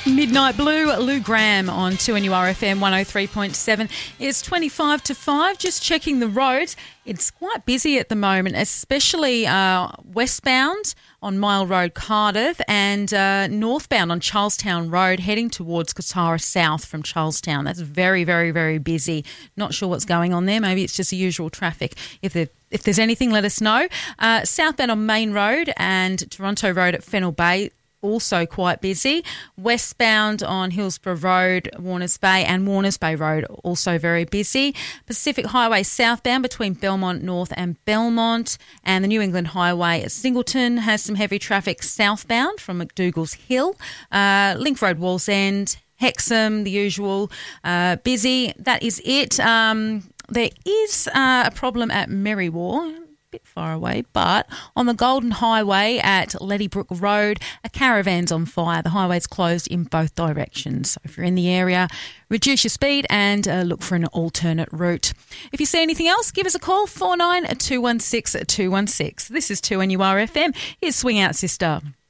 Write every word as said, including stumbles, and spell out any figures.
Midnight Blue, Lou Graham on two N U R F M one oh three point seven. It's twenty-five to five. Just checking the roads. It's quite busy at the moment, especially uh, westbound on Mile Road, Cardiff, and uh, northbound on Charlestown Road, heading towards Kotara South from Charlestown. That's very, very, very busy. Not sure what's going on there. Maybe it's just the usual traffic. If there, if there's anything, let us know. Uh, southbound on Main Road and Toronto Road at Fennell Bay, also quite busy. Westbound on Hillsborough Road, Warners Bay, and Warners Bay Road, also very busy. Pacific Highway southbound between Belmont North and Belmont, and the New England Highway at Singleton has some heavy traffic southbound from McDougall's Hill. Uh, Link Road, Wallsend, Hexham, the usual, uh, busy. That is it. Um, there is uh, a problem at Merriwar, bit far away, but on the Golden Highway at Leddybrook Road, a caravan's on fire. The highway's closed in both directions. So if you're in the area, reduce your speed and uh, look for an alternate route. If you see anything else, give us a call, four nine two one six two one six. This is two N U R F M. Here's Swing Out Sister.